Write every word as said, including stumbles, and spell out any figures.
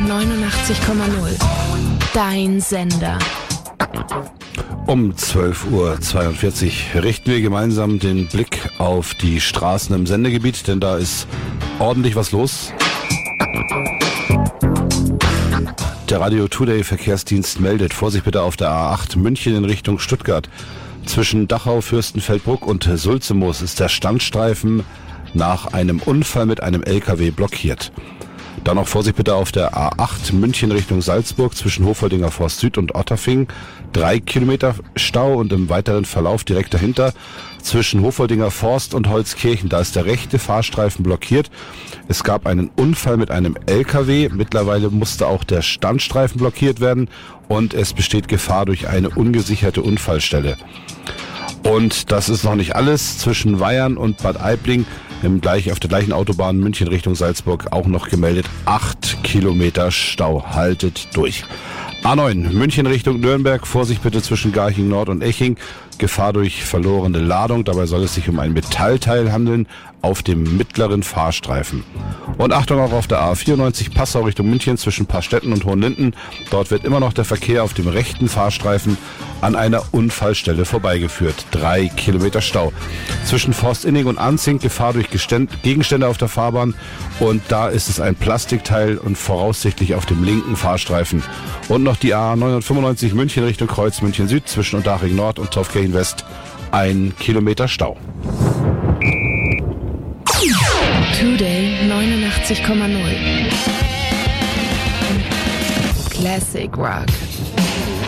neunundachtzig Komma null. Dein Sender. Um zwölf Uhr zweiundvierzig richten wir gemeinsam den Blick auf die Straßen im Sendegebiet, denn da ist ordentlich was los. Der Radio Today Verkehrsdienst meldet, Vorsicht bitte auf der A acht München in Richtung Stuttgart. Zwischen Dachau, Fürstenfeldbruck und Sulzemoos ist der Standstreifen nach einem Unfall mit einem L K W blockiert. Dann noch Vorsicht bitte auf der A acht München Richtung Salzburg zwischen Hofoldinger Forst Süd und Otterfing. Drei Kilometer Stau und im weiteren Verlauf direkt dahinter zwischen Hofoldinger Forst und Holzkirchen. Da ist der rechte Fahrstreifen blockiert. Es gab einen Unfall mit einem L K W. Mittlerweile musste auch der Standstreifen blockiert werden und es besteht Gefahr durch eine ungesicherte Unfallstelle. Und das ist noch nicht alles. Zwischen Weyern und Bad Aibling im gleich, auf der gleichen Autobahn München Richtung Salzburg auch noch gemeldet. Acht Kilometer Stau. Haltet durch. A neun München Richtung Nürnberg. Vorsicht bitte zwischen Garching Nord und Eching. Gefahr durch verlorene Ladung. Dabei soll es sich um ein Metallteil handeln auf dem mittleren Fahrstreifen. Und Achtung auch auf der A vierundneunzig Passau Richtung München zwischen Paarstetten und Hohenlinden. Dort wird immer noch der Verkehr auf dem rechten Fahrstreifen an einer Unfallstelle vorbeigeführt. Drei Kilometer Stau. Zwischen Forstinning und Anzing Gefahr durch Geständ- Gegenstände auf der Fahrbahn. Und da ist es ein Plastikteil und voraussichtlich auf dem linken Fahrstreifen. Und noch die A neunhundertfünfundneunzig München Richtung Kreuz München Süd zwischen Unterhaching Nord und Taufkirchen West. Ein Kilometer Stau. Today neunundachtzig Komma null. Classic Rock.